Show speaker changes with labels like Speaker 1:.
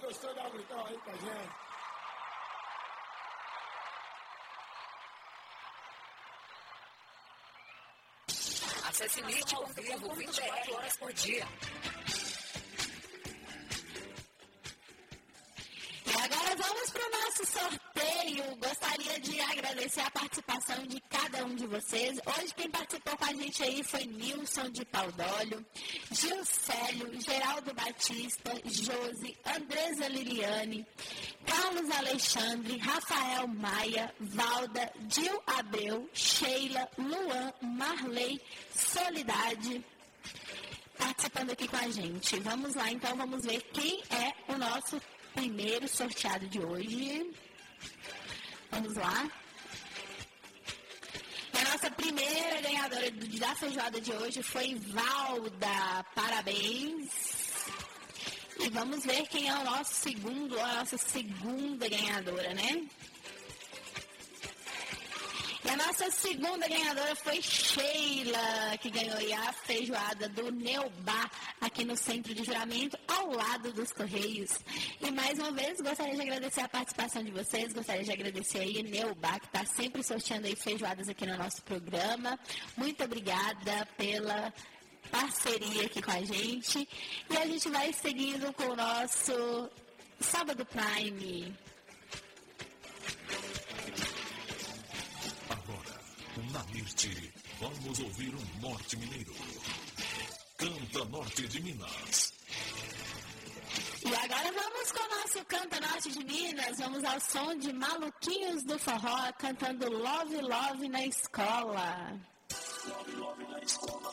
Speaker 1: gostou, dá um gritão aí com a gente.
Speaker 2: Acesse NIT ao vivo 24 horas por dia.
Speaker 3: E agora vamos para o nosso sorteio. Gostaria de agradecer a participação de cada um de vocês. Hoje quem participou com a gente aí foi Nilson de Paudólio, Gilcélio, Geraldo Batista, Josi, Andresa Liliane, Carlos Alexandre, Rafael Maia, Valda, Dil Abreu, Sheila, Luan, Marley, Solidade, participando aqui com a gente. Vamos lá, então, vamos ver quem é o nosso primeiro sorteado de hoje. Vamos lá. A nossa primeira ganhadora da feijoada de hoje foi Valda. Parabéns. E vamos ver quem é o nosso segundo, a nossa segunda ganhadora, né? E a nossa segunda ganhadora foi Sheila, que ganhou aí a feijoada do Neubá, aqui no Centro de Juramento, ao lado dos Correios. E mais uma vez, gostaria de agradecer a participação de vocês, gostaria de agradecer aí Neubá, que está sempre sorteando aí feijoadas aqui no nosso programa. Muito obrigada pela parceria aqui com a gente. E a gente vai seguindo com o nosso Sábado Prime.
Speaker 4: Na Mirte, vamos ouvir um Norte Mineiro. Canta Norte de Minas.
Speaker 3: E agora vamos com o nosso Canta Norte de Minas. Vamos ao som de Maluquinhos do Forró, cantando Love, Love na Escola.
Speaker 4: Love, Love na Escola.